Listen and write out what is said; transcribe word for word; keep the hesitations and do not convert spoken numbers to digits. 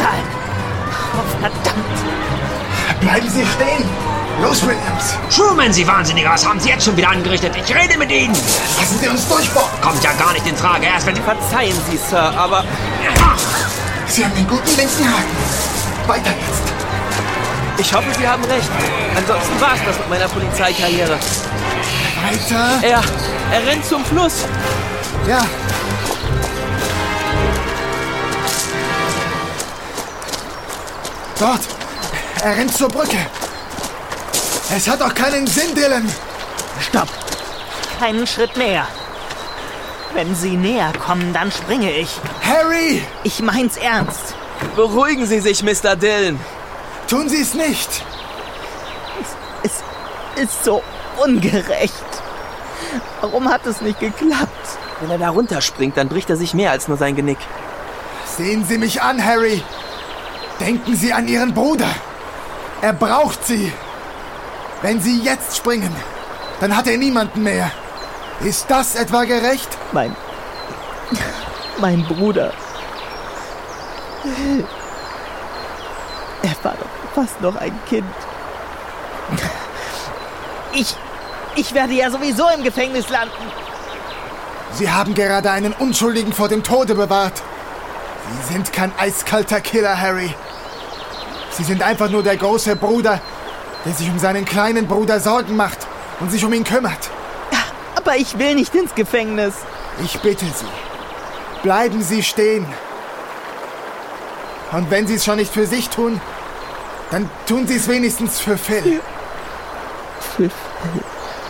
bezahlen. Oh, verdammt. Bleiben Sie stehen. Los, Williams. Truman, Sie Wahnsinniger, was haben Sie jetzt schon wieder angerichtet? Ich rede mit Ihnen. Lassen Sie uns durch, Bob. Kommt ja gar nicht in Frage. Erst wenn... Verzeihen Sie, Sir, aber... Sie haben den guten linken Haken. Weiter jetzt. Ich hoffe, Sie haben recht. Ansonsten war es das mit meiner Polizeikarriere. Weiter. Er, er rennt zum Fluss. Ja. Dort. Er rennt zur Brücke. Es hat doch keinen Sinn, Dylan. Stopp. Keinen Schritt näher. Wenn Sie näher kommen, dann springe ich. Harry! Ich mein's ernst. Beruhigen Sie sich, Mister Dillon. Tun Sie es nicht. Es, es ist so ungerecht. Warum hat es nicht geklappt? Wenn er da runterspringt, dann bricht er sich mehr als nur sein Genick. Sehen Sie mich an, Harry. Denken Sie an Ihren Bruder. Er braucht Sie. Wenn Sie jetzt springen, dann hat er niemanden mehr. Ist das etwa gerecht? Mein... Mein Bruder. Er war doch fast noch ein Kind. Ich... Ich werde ja sowieso im Gefängnis landen. Sie haben gerade einen Unschuldigen vor dem Tode bewahrt. Sie sind kein eiskalter Killer, Harry. Sie sind einfach nur der große Bruder, der sich um seinen kleinen Bruder Sorgen macht und sich um ihn kümmert. Aber ich will nicht ins Gefängnis. Ich bitte Sie, bleiben Sie stehen. Und wenn Sie es schon nicht für sich tun, dann tun Sie es wenigstens für Phil. Für Phil.